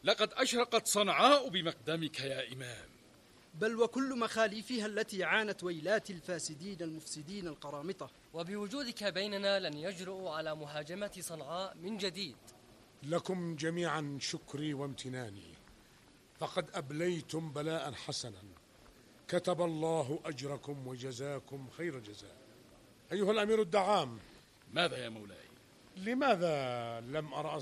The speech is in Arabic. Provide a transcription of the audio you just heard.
لقد أشرقت صنعاء بمقدمك يا إمام. بل وكل مخاليفها التي عانت ويلات الفاسدين المفسدين القرامطة. وبوجودك بيننا لن يجرؤوا على مهاجمة صنعاء من جديد. لكم جميعا شكري وامتناني، فقد أبليتم بلاء حسنا، كتب الله أجركم وجزاكم خير جزاء. أيها الأمير الدعام. ماذا يا مولاي؟ لماذا لم أرى